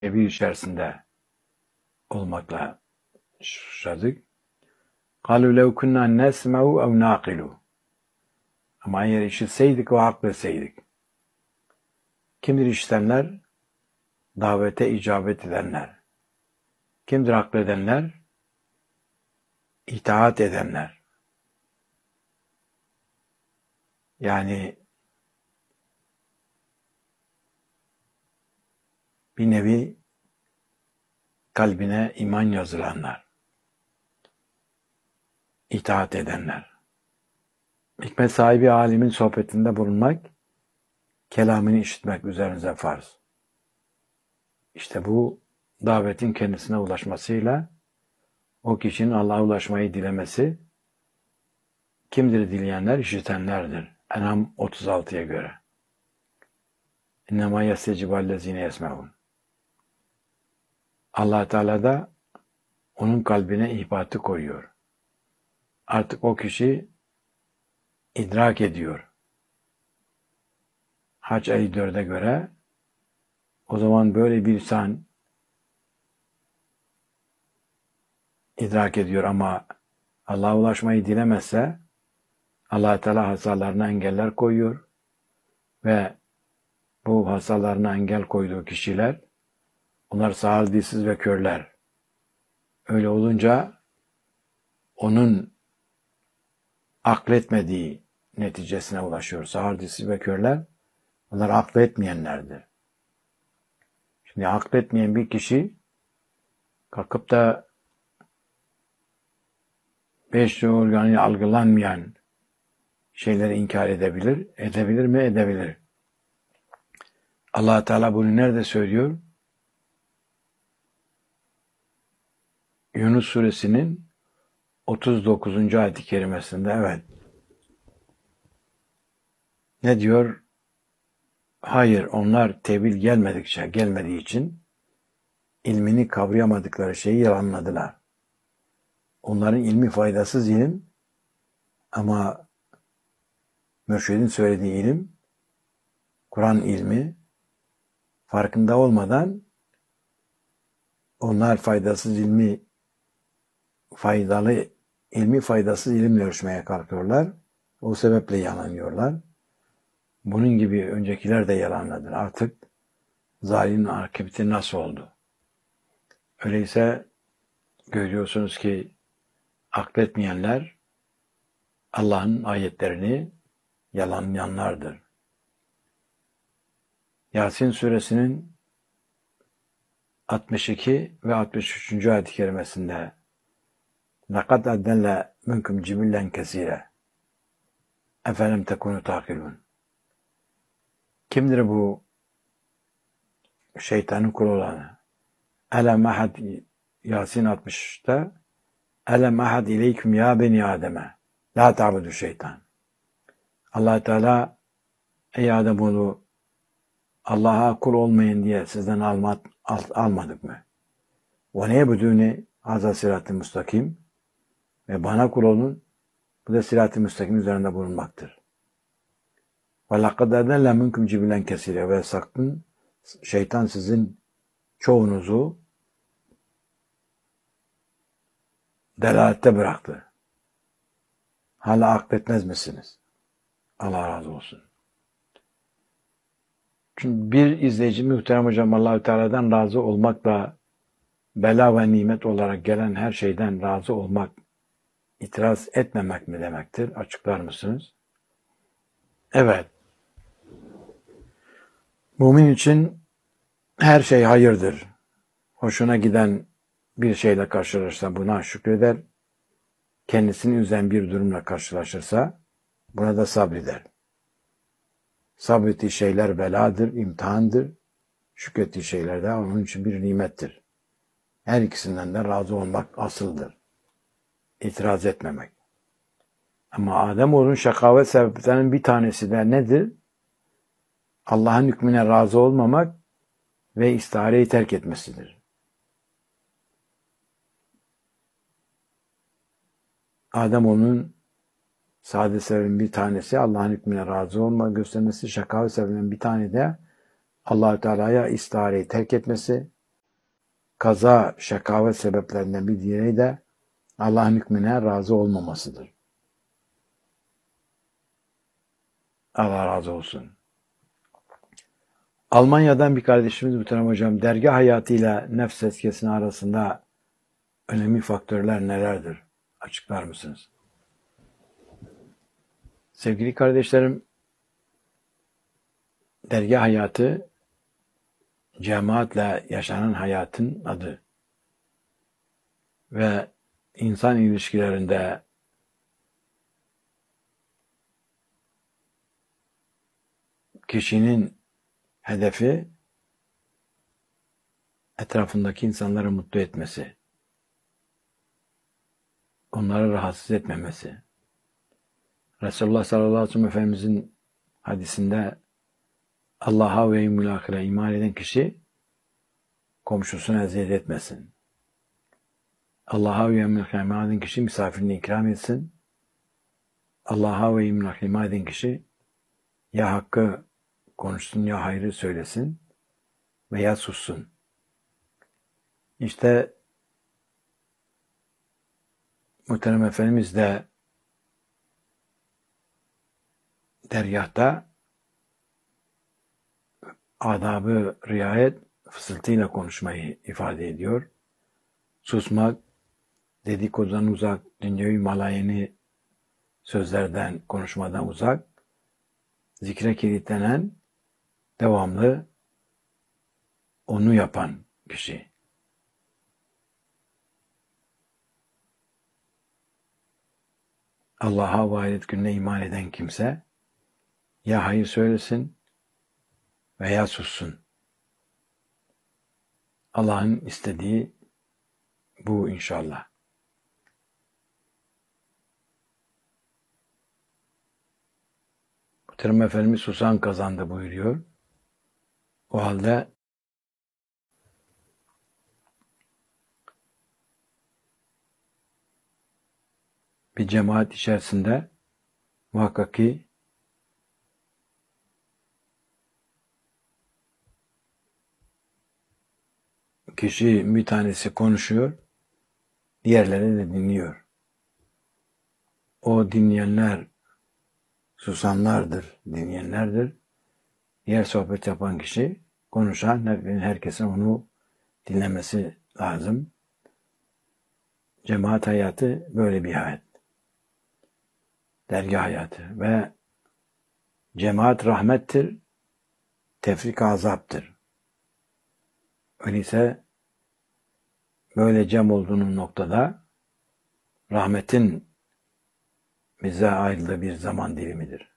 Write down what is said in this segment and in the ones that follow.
evin içerisinde olmakla suçladık. قَالُوا لَوْ كُنَّا نَسْمَعُ اَوْ نَاقِلُ. Ama eğer işitseydik ve akletseydik. Kimdir işitenler? Davete icabet edenler. Kimdir akledenler? İtaat edenler. Yani bir nevi kalbine iman yazılanlar. İtaat edenler. Hikmet sahibi alimin sohbetinde bulunmak, kelamını işitmek üzerinize farz. İşte bu davetin kendisine ulaşmasıyla o kişinin Allah'a ulaşmayı dilemesi, kimdir dileyenler? İşitenlerdir. En'am 36'ya göre. İnnemâ yestecibâllezîne yesmeûn. Allah Teala da onun kalbine ihbatı koyuyor. Artık o kişi idrak ediyor. Hac 54'e göre o zaman böyle bir insan idrak ediyor ama Allah'a ulaşmayı dilemezse Allah Teala hastalarına engeller koyuyor ve bu hastalarına engel koyduğu kişiler onlar sağır, dilsiz ve körler. Öyle olunca onun akletmediği neticesine ulaşıyor. Sağır, dilsiz ve körler onlar akletmeyenlerdir. Şimdi akletmeyen bir kişi kalkıp da beş duyu organıyla algılanmayan şeyleri inkar edebilir. Edebilir mi? Edebilir. Allah Teala bunu nerede söylüyor? Yunus suresinin 39. ayet-i kerimesinde evet. Ne diyor? Hayır, onlar tevil gelmediği için ilmini kavrayamadıkları şeyi yalanladılar. Onların ilmi faydasız ilim ama mürşidin söylediği ilim, Kur'an ilmi farkında olmadan onlar faydasız ilmi faydasız ilimle ölçmeye kalkıyorlar. O sebeple yalanlıyorlar. Bunun gibi öncekiler de yalanladılar. Artık zalimin akıbeti nasıl oldu? Öyleyse görüyorsunuz ki akletmeyenler Allah'ın ayetlerini yalanlayanlardır. Yasin suresinin 62 ve 63. ayet-i kerimesinde لَقَدْ أَدَّلَّ مِنْكُمْ جِبِلًّا كَثِيرًا اَفَلَمْ تَكُونُوا تَعْقِلُونَ. Kimdir bu şeytanın kulu olanı? Elem ahad Yasin 60'ta Elem ahad ileyküm ya beni Adem'e la ta'budu şeytan. Allah Teala ey Ademoğlu Allah'a kul olmayın diye sizden almadık mı? Ve ne yebudûne hazâ sırat-ı müstakim ve bana kul olun bu da sırat-ı müstakim üzerinde bulunmaktır. Ve laqad adalla minkum cibilen kesire ve sakın şeytan sizin çoğunuzu delalette bıraktı. Hala akletmez misiniz? Allah razı olsun. Çünkü bir izleyici muhterem hocam Allah-u Teala'dan razı olmakla bela ve nimet olarak gelen her şeyden razı olmak, itiraz etmemek mi demektir? Açıklar mısınız? Evet. Mümin için her şey hayırdır. Hoşuna giden bir şeyle karşılaşırsa buna şükreder. Kendisini üzen bir durumla karşılaşırsa buna da sabreder. Sabrettiği şeyler beladır, imtihandır. Şükrettiği şeyler de onun için bir nimettir. Her ikisinden de razı olmak asıldır. İtiraz etmemek. Ama Ademoğlu'nun şakavet sebeplerinin bir tanesi de nedir? Allah'ın hükmüne razı olmamak ve istihareyi terk etmesidir. Ademoğlu'nun saadet sebebinin bir tanesi Allah'ın hükmüne razı olma göstermesi, şakavet sebebinin bir tane de Allah-u Teala'ya istihareyi terk etmesi, kaza, şakavet sebeplerinden bir diğeri de Allah'ın hükmüne razı olmamasıdır. Allah razı olsun. Almanya'dan bir kardeşimiz muhterem hocam, dergah hayatıyla nefs tezkiyesinin arasında önemli faktörler nelerdir? Açıklar mısınız? Sevgili kardeşlerim, dergah hayatı cemaatle yaşanan hayatın adı. Ve insan ilişkilerinde kişinin hedefi etrafındaki insanları mutlu etmesi, onları rahatsız etmemesi. Resulullah sallallahu aleyhi ve sellem Efendimizin hadisinde Allah'a ve yevmil ahire iman eden kişi komşusuna eziyet etmesin. Allah'a ve yevmil ahire iman eden kişi misafirini ikram etsin. Allah'a ve yevmil ahire iman eden kişi ya hakkı konuşsun ya hayrı söylesin veya sussun. İşte muhterem Efendimiz de dergâhta adabı riayet, fısıltıyla konuşmayı ifade ediyor. Susmak, dedikodudan uzak, dünyevi malayeni sözlerden, konuşmadan uzak, zikre kilitlenen, devamlı onu yapan kişi. Allah'a ve ahiret gününe iman eden kimse ya hayır söylesin veya sussun. Allah'ın istediği bu inşallah. Muhterem Efendimiz susan kazandı buyuruyor. O halde bir cemaat içerisinde muhakkak ki kişi bir tanesi konuşuyor, diğerleri de dinliyor. O dinleyenler susanlardır, dinleyenlerdir. Diğer sohbet yapan kişi, konuşan herkesin onu dinlemesi lazım. Cemaat hayatı böyle bir hayat. Dergâh hayatı ve cemaat rahmettir, tefrik azaptır. Öyleyse böyle cem olduğunun noktada rahmetin bize ayrıldığı bir zaman dilimidir.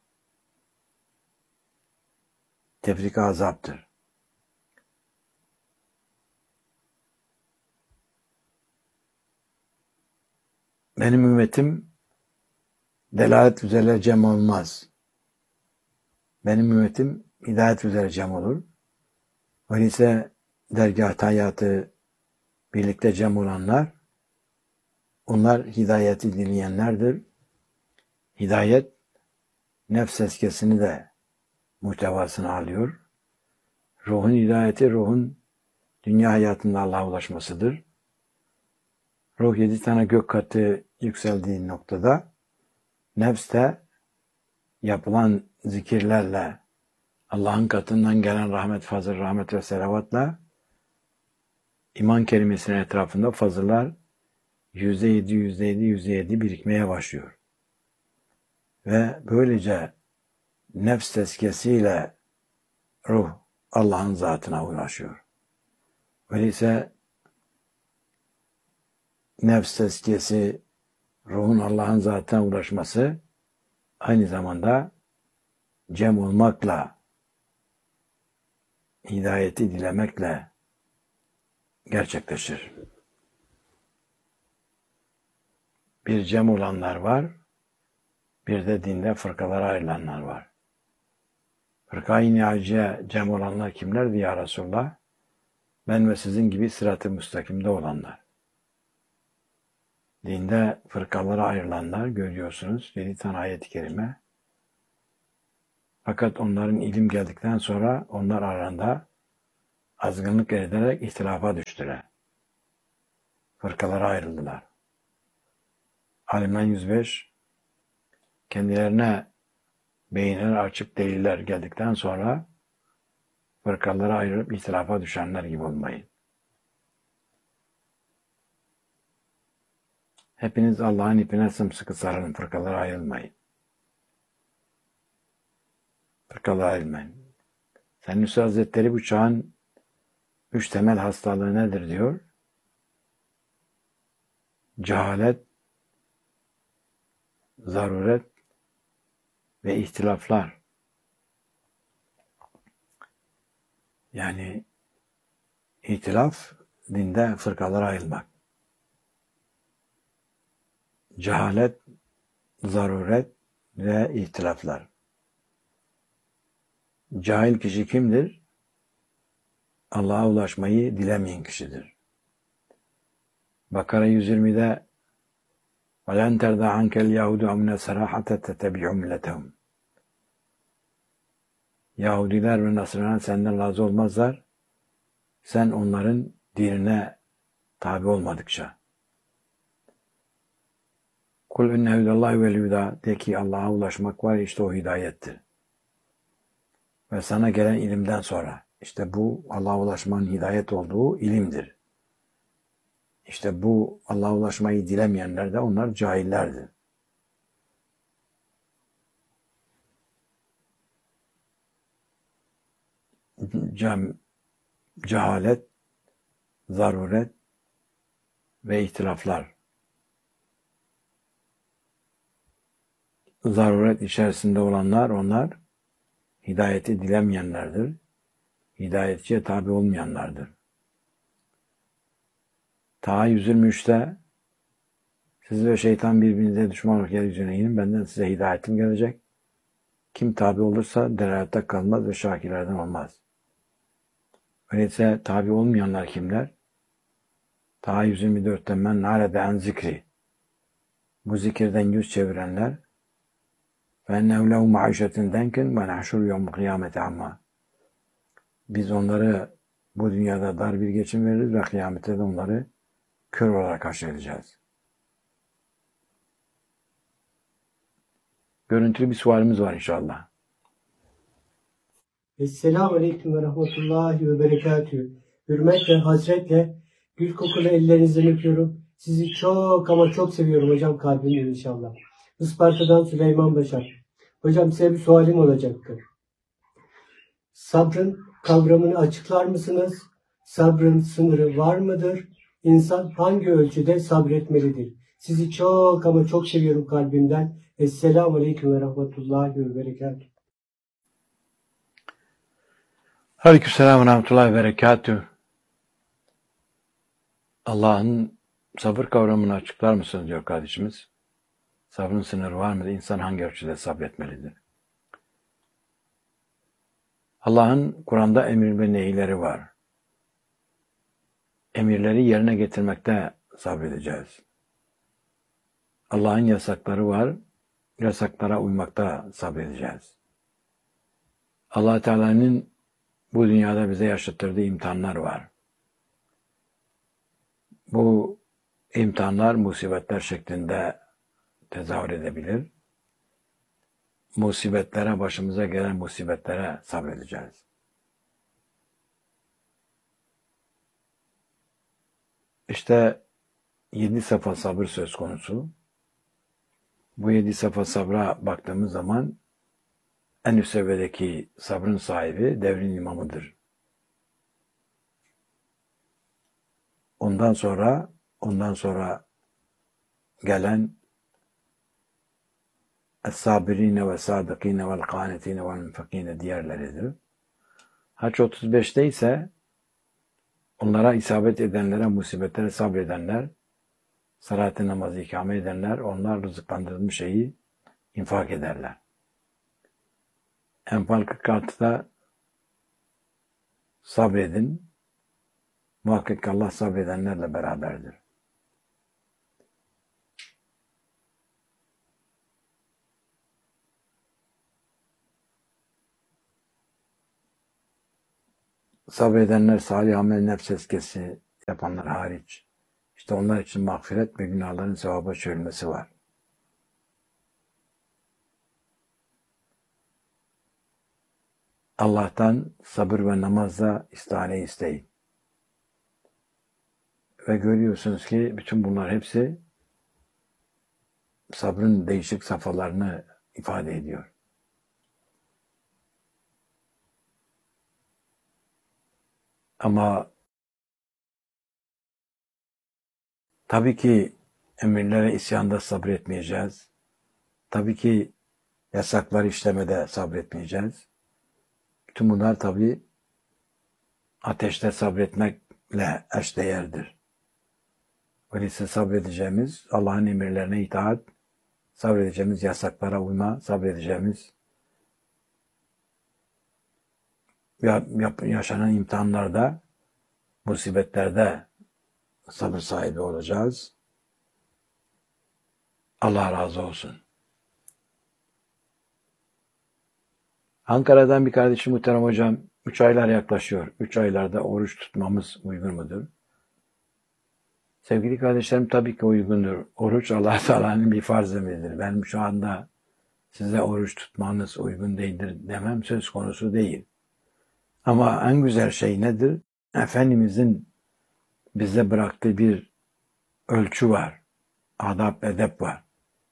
Tefrik azaptır. Benim ümmetim delalet üzere cem olmaz. Benim ümmetim hidayet üzere cem olur. Öyleyse dergâh hayatı birlikte cem olanlar, onlar hidayeti dileyenlerdir. Hidayet, nefs tezkiyesini de muhtevasını alıyor. Ruhun hidayeti, ruhun dünya hayatında Allah'a ulaşmasıdır. Ruh 7 tane gök katı yükseldiği noktada, nefs de yapılan zikirlerle, Allah'ın katından gelen rahmet, fazıl, rahmet ve selavatla iman kelimesinin etrafında fazıllar %7 birikmeye başlıyor. Ve böylece nefs tezkiyesiyle ruh Allah'ın zatına ulaşıyor. Öyleyse nefs tezkiyesi, ruhun Allah'ın zatına ulaşması aynı zamanda cem olmakla, hidayeti dilemekle gerçekleşir. Bir cem olanlar var, bir de dinde fırkalara ayrılanlar var. Fırka-i Naciye cem olanlar kimlerdi ya Resulullah? Ben ve sizin gibi sırat-ı müstakimde olanlar. Dinde fırkalara ayrılanlar görüyorsunuz. 7 tane ayet-i kerime. Fakat onların ilim geldikten sonra onlar arasında azgınlık ederek ihtilafa düştüler. fırkalara ayrıldılar. Ali İmran 105 kendilerine beyinler açık deliller geldikten sonra fırkalara ayrılıp ihtilafa düşenler gibi olmayın. Hepiniz Allah'ın ipine sımsıkı sarılın, fırkalara ayrılmayın. Fırkalara ayrılmayın. Senüsi Hazretleri bu çağın 3 temel hastalığı nedir diyor? Cehalet, zaruret ve ihtilaflar. Yani ihtilaf, dinde fırkalara ayrılmak. Cehalet, zaruret ve ihtilaflar. Cahil kişi kimdir? Allah'a ulaşmayı dilemeyen kişidir. Bakara 120'de وَلَنْ تَرْضَى عَنْكَ الْيَهُودُ اَمْنَ سَرَاحَةَ تَتَّبِعُ مِلَّتَهُمْ Yahudiler ve Nasraniler senden razı olmazlar. Sen onların dinine tabi olmadıkça. Kul inne hudallahi vel huda, de ki Allah'a ulaşmak var, işte o hidayettir. Ve sana gelen ilimden sonra, işte bu Allah'a ulaşmanın hidayet olduğu ilimdir. İşte bu Allah'a ulaşmayı dilemeyenler de onlar cahillerdir. Cehalet, zaruret ve ihtilaflar. Zaruret içerisinde olanlar, onlar hidayeti dilemeyenlerdir. Hidayetçiye tabi olmayanlardır. Taha 123'te siz ve şeytan birbirinize düşman olarak yeryüzüne inin, benden size hidayetim gelecek. Kim tabi olursa derayette kalmaz ve şakirlerden olmaz. Öyleyse tabi olmayanlar kimler? Taha 124'te men narede en zikri. Bu zikirden yüz çevirenler ve ennehu lehu maişetin denkin ve nahşuru yevm kıyamete amma. Biz onları bu dünyada dar bir geçim veririz ve kıyamette de onları kör olarak karşılayacağız. Görüntülü bir sualimiz var inşallah. Esselamu Aleyküm ve Rahmetullahi ve Berekatühü. Hürmetle, hasretle, gül kokulu ellerinizden öpüyorum. Sizi çok ama çok seviyorum hocam, kalbimden inşallah. Isparta'dan Süleyman Başar. Hocam size bir sualim olacaktı. Sabrın kavramını açıklar mısınız? Sabrın sınırı var mıdır? İnsan hangi ölçüde sabretmelidir? Sizi çok ama çok seviyorum kalbimden. Esselamu Aleyküm ve Rahmetullahi ve Berekatühü. Aleykümselam ve rahmetullahi ve berekatüh. Allah'ın sabır kavramını açıklar mısınız diyor kardeşimiz. Sabrın sınırı var mıdır? İnsan hangi ölçüde sabretmelidir? Allah'ın Kur'an'da emir ve nehirleri var. Emirleri yerine getirmekte sabredeceğiz. Allah'ın yasakları var. Yasaklara uymakta sabredeceğiz. Allah Teala'nın bu dünyada bize yaşattırdığı imtihanlar var. Bu imtihanlar musibetler şeklinde tezahür edebilir. Musibetlere, başımıza gelen musibetlere sabredeceğiz. İşte 7 safa sabır söz konusu. Bu 7 safa sabra baktığımız zaman en üst seviyedeki sabrın sahibi devrin imamıdır. Ondan sonra gelen Es-sabirine ve sadıkine vel kanetine vel münfekine diğerleridir. Haç 35'te ise onlara isabet edenlere, musibetlere sabredenler, salat-ı namazı ikame edenler, onlar rızıklandırılmış şeyi infak ederler. Enfal 46'da sabredin, muhakkak Allah sabredenlerle beraberdir. Sabredenler salih amel nefs eskesi yapanlar hariç İşte onlar için mağfiret ve günahların sevaba çevrilmesi var. Allah'tan sabır ve namazla istihane isteyin. Ve görüyorsunuz ki bütün bunlar hepsi sabrın değişik safhalarını ifade ediyor. Ama tabii ki emirlere isyanda sabretmeyeceğiz. Tabii ki yasaklar işlemede sabretmeyeceğiz. Bütün bunlar tabii ateşte sabretmekle eşdeğerdir. Öyleyse sabredeceğimiz Allah'ın emirlerine itaat, sabredeceğimiz yasaklara uyma, sabredeceğimiz yaşanan imtihanlarda, musibetlerde sabır sahibi olacağız. Allah razı olsun. Ankara'dan bir kardeşim muhterem hocam, 3 aylar yaklaşıyor. 3 aylarda oruç tutmamız uygun mudur? Sevgili kardeşlerim, tabii ki uygundur. Oruç Allah Teala'nın bir farz emridir. Benim şu anda size oruç tutmanız uygun değildir demem söz konusu değil. Ama en güzel şey nedir? Efendimizin bize bıraktığı bir ölçü var. Adab, edep var.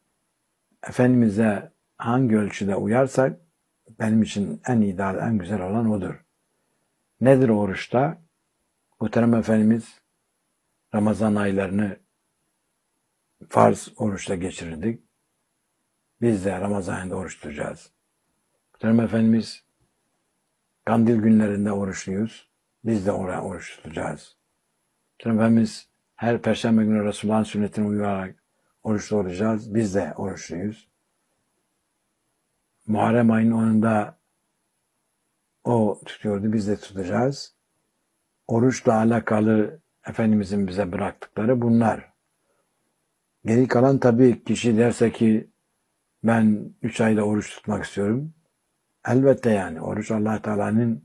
Efendimiz'e hangi ölçüde uyarsak benim için en ideal, en güzel olan odur. Nedir oruçta? Muhterem Efendimiz Ramazan aylarını farz oruçla geçirirdik. Biz de Ramazan ayında oruç tutacağız. Muhterem Efendimiz Kandil günlerinde oruçluyuz. Biz de oraya oruç tutacağız. Muhterem Efendimiz her Perşembe günü Resulullah'ın sünnetine uyarak oruçlu olacağız. Biz de oruçluyuz. Muharrem ayının 10'unda o tutuyordu. Biz de tutacağız. Oruçla alakalı Efendimizin bize bıraktıkları bunlar. Geri kalan tabii kişi derse ki ben 3 ayda oruç tutmak istiyorum. Elbette yani oruç Allah Teala'nın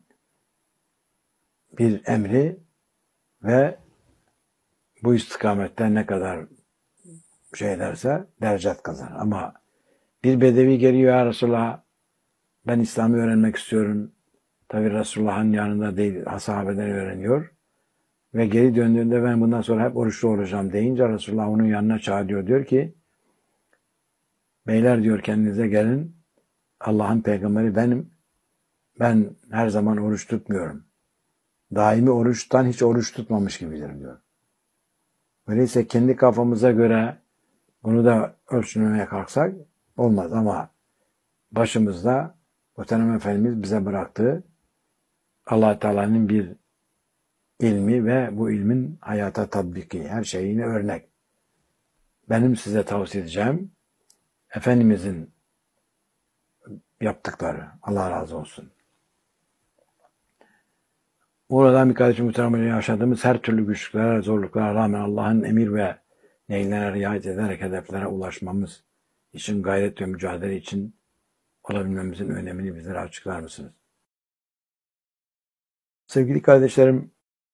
bir emri ve bu istikamette ne kadar şey ederse derecet kazanır. Ama bir bedevi geliyor ya Resulullah ben İslam'ı öğrenmek istiyorum. Tabii Resulullah'ın yanında değil sahabeden öğreniyor. Ve geri döndüğünde ben bundan sonra hep oruçlu olacağım deyince Resulullah onun yanına çağırıyor. Diyor ki beyler diyor kendinize gelin. Allah'ın peygamberi benim. Ben her zaman oruç tutmuyorum. Daimi oruçtan hiç oruç tutmamış gibidir diyor. Öyleyse kendi kafamıza göre bunu da ölçmeye kalksak olmaz ama başımızda Muhterem Efendimiz bize bıraktığı Allah Teala'nın bir ilmi ve bu ilmin hayata tatbiki, her şeyine örnek. Benim size tavsiye edeceğim Efendimizin yaptıkları. Allah razı olsun. Oradan bir kardeşim muhtemelen yaşadığımız her türlü güçlüklere, zorluklara rağmen Allah'ın emir ve nehirlerine riayet ederek hedeflere ulaşmamız için gayret ve mücadele için olabilmemizin önemini bizlere açıklar mısınız? Sevgili kardeşlerim,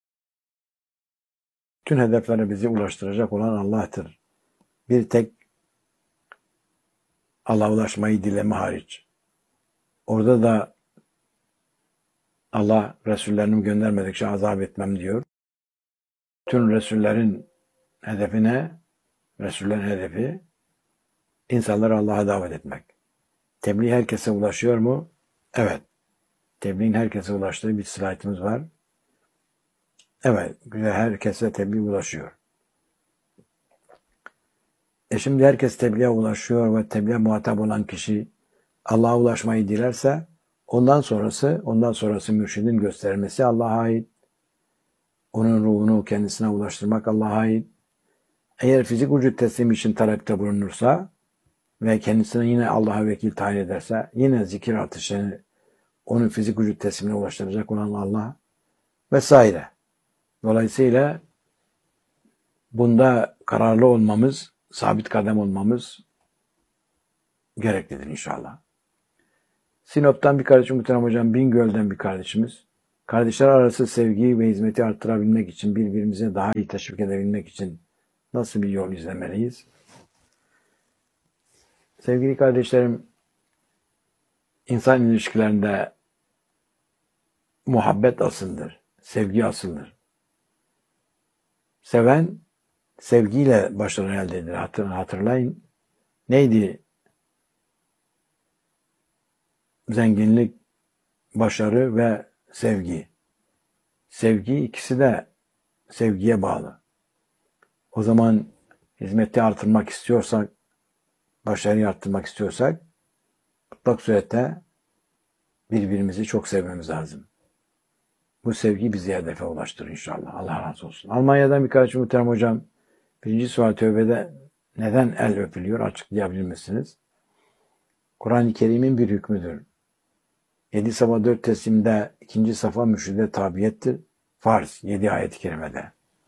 tüm hedeflere bizi ulaştıracak olan Allah'tır. Bir tek Allah'a ulaşmayı dileme hariç. Orada da Allah Resullerini göndermedikçe azap etmem diyor. Tüm Resullerin hedefine, Resullerin hedefi insanları Allah'a davet etmek. Tebliğ herkese ulaşıyor mu? Evet. Tebliğin herkese ulaştığı bir slaytımız var. Evet, güzel herkese tebliğ ulaşıyor. Şimdi herkes tebliğe ulaşıyor ve tebliğe muhatap olan kişi Allah'a ulaşmayı dilerse ondan sonrası mürşidin göstermesi Allah'a ait. Onun ruhunu kendisine ulaştırmak Allah'a ait. Eğer fizik vücut teslim için talepte bulunursa ve kendisine yine Allah'a vekil tayin ederse yine zikir artışını onun fizik vücut teslimine ulaştıracak olan Allah vesaire. Dolayısıyla bunda kararlı olmamız, sabit kadem olmamız gereklidir inşallah. Sinop'tan bir kardeşim muhterem hocam, Bingöl'den bir kardeşimiz. Kardeşler arası sevgiyi ve hizmeti arttırabilmek için, birbirimize daha iyi teşvik edebilmek için Nasıl bir yol izlemeliyiz? Sevgili kardeşlerim, insan ilişkilerinde muhabbet asıldır, sevgi asıldır. Seven, sevgiyle başarı elde eder. Hatırlayın, neydi? Zenginlik, başarı ve sevgi. Sevgi, ikisi de sevgiye bağlı. O zaman hizmeti artırmak istiyorsak, başarıyı arttırmak istiyorsak, mutlak surette birbirimizi çok sevmemiz lazım. Bu sevgi bizi hedefe ulaştırır inşallah. Allah razı olsun. Almanya'dan birkaç muhterem hocam, birinci sual tövbede neden el öpülüyor açıklayabilir misiniz? Kur'an-ı Kerim'in bir hükmüdür. 7 safa 4 teslimde 2. safa mürşide tabiyettir. Farz 7 ayet-i kerimede.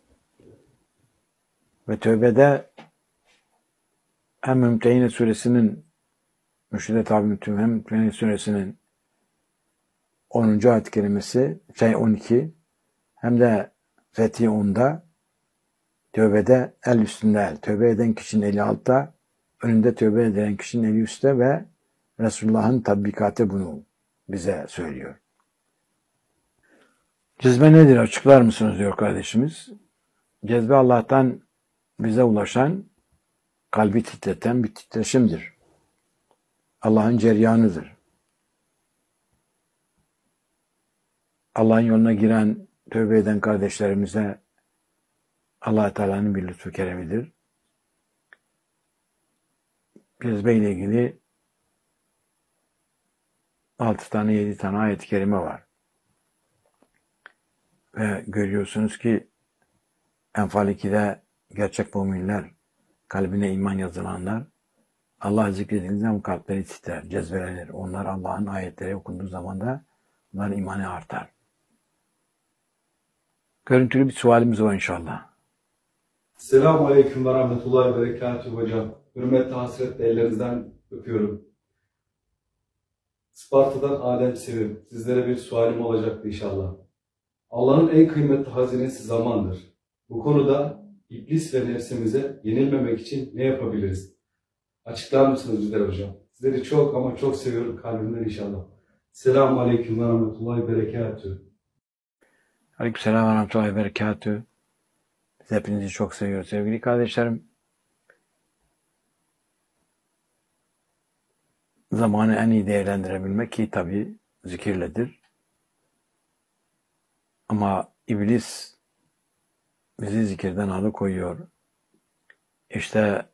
Ve tövbede hem Mümtehine suresinin mürşide tabi hem Mümtehine suresinin 10. ayet-i kerimesi 12 hem de Fethi 10'da tövbede el üstünde el. Tövbe eden kişinin eli altta, önünde tövbe eden kişinin eli üstte ve Resulullah'ın tatbikatı bunu bize söylüyor. Cezbe nedir? Açıklar mısınız diyor kardeşimiz. Cezbe Allah'tan bize ulaşan, kalbi titreten bir titreşimdir. Allah'ın ceryanıdır. Allah'ın yoluna giren, tövbe eden kardeşlerimize Allah-u Teala'nın bir lütfu keremidir. Cezbe ile ilgili 6 tane 7 tane ayet-i kerime var. Ve görüyorsunuz ki Enfal 2'de gerçek müminler, kalbine iman yazılanlar, Allah zikredildiği zaman kalpleri titrer, cezbelenir. Onlar Allah'ın ayetleri okunduğu zaman da onların imanı artar. Görüntülü bir sualimiz var inşallah. Selamun Aleyküm ve Rahmetullahi ve Berekatuhu hocam. Hürmetle hasretle ellerinizden öpüyorum. Sparta'dan Adem Sevim. Sizlere bir sualim olacaktı inşallah. Allah'ın en kıymetli hazinesi zamandır. Bu konuda iblis ve nefsimize yenilmemek için ne yapabiliriz? Açıklar mısınız bizlere hocam? Sizleri çok ama çok seviyorum kalbimden inşallah. Selamun Aleyküm ve Rahmetullahi ve Berekatuhu. Aleykümselam ve Rahmetullahi ve Berekatuhu. Biz hepinizi çok seviyoruz sevgili kardeşlerim. Zamanı en iyi değerlendirebilmek ki tabii zikirledir. Ama iblis bizi zikirden alıkoyuyor. İşte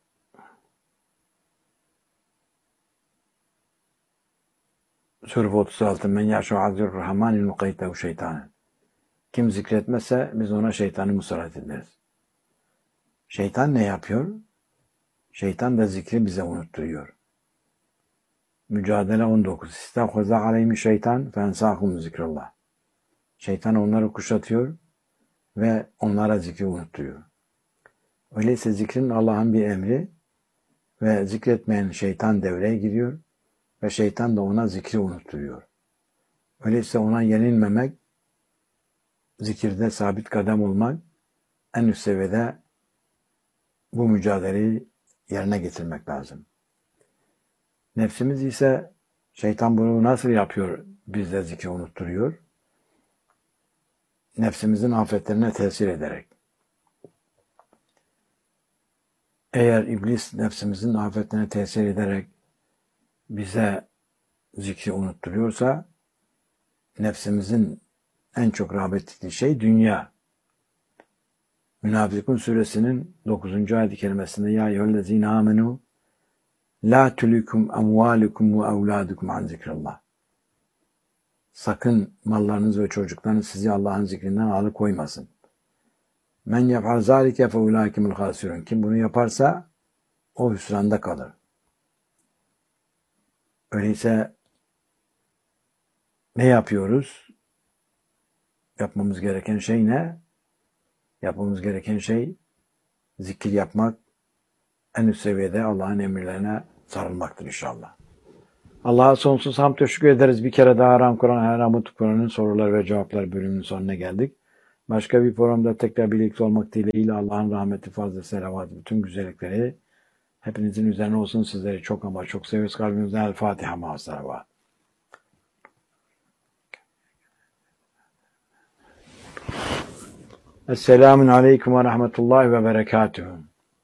Surah 36 Men yaşu azir rahmanil mukaytehu şeytanen. Kim zikretmezse biz ona şeytanı musallat ederiz. Şeytan ne yapıyor? Şeytan da zikri bize unutturuyor. Mücadele 19. İstahfaza aleyhimi şeytan fensahum zikrullah. Şeytan onları kuşatıyor ve onlara zikri unutturuyor. Öyleyse zikrin Allah'ın bir emri ve zikretmeyen şeytan devreye giriyor ve şeytan da ona zikri unutturuyor. Öyleyse ona yenilmemek, zikirde sabit kadem olmak, en üst seviyede bu mücadeleyi yerine getirmek lazım. Nefsimiz ise şeytan bunu nasıl yapıyor? Bizde zikri unutturuyor. Nefsimizin afetlerine tesir ederek. Eğer iblis nefsimizin afetlerine tesir ederek bize zikri unutturuyorsa nefsimizin en çok rağbet ettiği şey dünya. Münafıkun suresinin 9. ayet-i kerimesinde ya eyyühellezine amenu la tulikum amvalukum ve evladukum an zikrillah. Sakın mallarınız ve çocuklarınız sizi Allah'ın zikrinden alıkoymasın. Men yapar zalike fe ulaikimul hasirun. Kim bunu yaparsa o hüsranda kalır. Öyleyse ne yapıyoruz? Yapmamız gereken şey ne? Yapmamız gereken şey zikir yapmak, en üst seviyede Allah'ın emirlerine sarılmaktır inşallah. Allah'a sonsuz hamd teşekkür ederiz. Bir kere daha Haram Kur'an, Haram Kur'an'ın sorular ve cevaplar bölümünün sonuna geldik. Başka bir programda tekrar birlikte olmak dileğiyle Allah'ın rahmeti, fazla selavatı, bütün güzellikleri hepinizin üzerine olsun. Sizleri çok ama çok seviyoruz kalbimizden. El Fatiha ma selavat. Esselamun aleyküm ve rahmetullahi ve berekatuhu.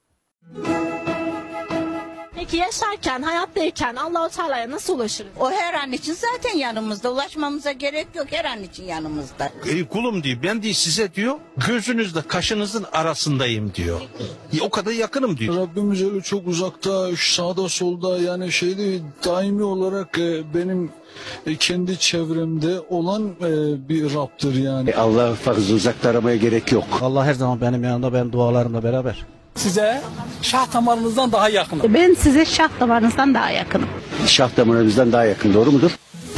Peki yaşarken, hayattayken Allah-u Teala'ya nasıl ulaşırız? O her an için zaten yanımızda. Ulaşmamıza gerek yok, her an için yanımızda. Ey kulum diyor, ben diyor size diyor, gözünüzle kaşınızın arasındayım diyor. O kadar yakınım diyor. Rabbimiz öyle çok uzakta, sağda solda, yani daimi olarak benim kendi çevremde olan bir Rab'dır yani. Allah fazla uzakta aramaya gerek yok. Allah her zaman benim yanımda, ben dualarımla beraber. Size şah damarınızdan daha yakınım. Ben size şah damarınızdan daha yakınım. Şah damarımızdan daha yakın, doğru mudur?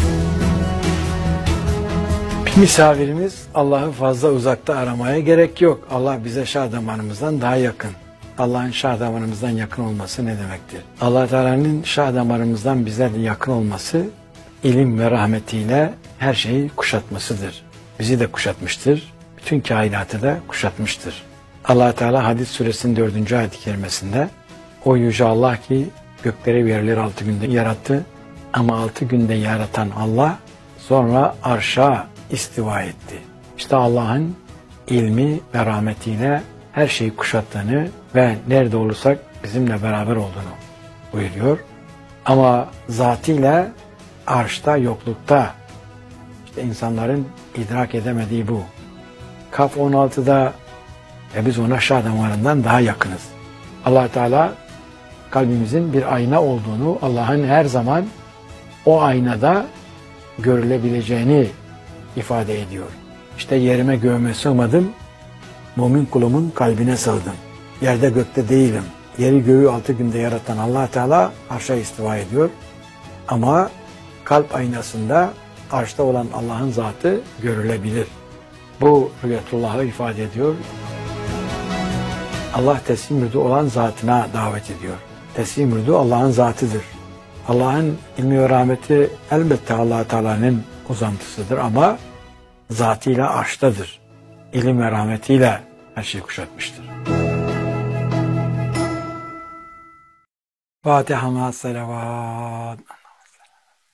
Misafirimiz Allah'ı fazla uzakta aramaya gerek yok. Allah bize şah damarımızdan daha yakın. Allah'ın şah damarımızdan yakın olması ne demektir? Allah Teala'nın şah damarımızdan bize yakın olması ilim ve rahmetiyle her şeyi kuşatmasıdır. Bizi de kuşatmıştır. Bütün kainatı da kuşatmıştır. Allah Teala Hadid suresinin 4. ayet-i kerimesinde o yüce Allah ki gökleri ve yerleri 6 günde yarattı ama 6 günde yaratan Allah sonra arşa istiva etti. İşte Allah'ın ilmi ve rahmetiyle her şeyi kuşattığını ve nerede olursak bizimle beraber olduğunu buyuruyor. Ama zatıyla arşta, yoklukta, işte insanların idrak edemediği bu. Kaf 16'da ve biz ona şah damarından daha yakınız. Allah Teala kalbimizin bir ayna olduğunu, Allah'ın her zaman o aynada görülebileceğini ifade ediyor. İşte yerime göğüme sığmadım, mümin kulumun kalbine sığdım. Yerde gökte değilim. Yeri göğü 6 günde yaratan Allah Teala arşa istiva ediyor. Ama kalp aynasında arşta olan Allah'ın zatı görülebilir. Bu rüyetullah'ı ifade ediyor. Allah teslim rüdu olan zatına davet ediyor. Teslim rüdu Allah'ın zatıdır. Allah'ın ilmi ve rahmeti elbette Allah Teala'nın uzantısıdır ama zatıyla arştadır. İlim ve rahmetiyle her şeyi kuşatmıştır. Fatiha ma selavat.